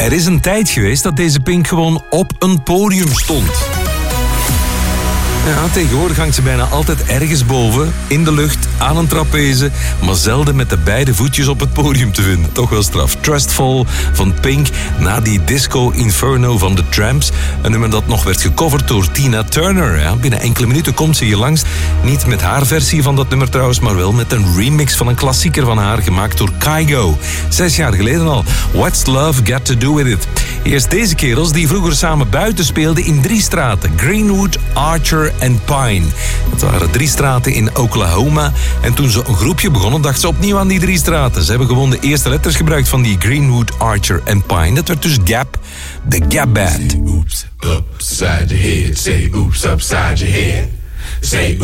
Er is een tijd geweest dat deze Pink gewoon op een podium stond. Ja, tegenwoordig hangt ze bijna altijd ergens boven, in de lucht, aan een trapeze, maar zelden met de beide voetjes op het podium te vinden. Toch wel straf. Trustful van Pink, na die Disco Inferno van The Tramps. Een nummer dat nog werd gecoverd door Tina Turner. Ja, binnen enkele minuten komt ze hier langs. Niet met haar versie van dat nummer trouwens, maar wel met een remix van een klassieker van haar, gemaakt door Kygo. 6 jaar geleden al. What's Love Got To Do With It? Eerst deze kerels die vroeger samen buiten speelden in 3 straten. Greenwood, Archer en Pine. Dat waren 3 straten in Oklahoma. En toen ze een groepje begonnen, dachten ze opnieuw aan die 3 straten. Ze hebben gewoon de eerste letters gebruikt van die Greenwood, Archer en Pine. Dat werd dus Gap, de Gap Band. Say oops upside your head. Say oops upside your head. Say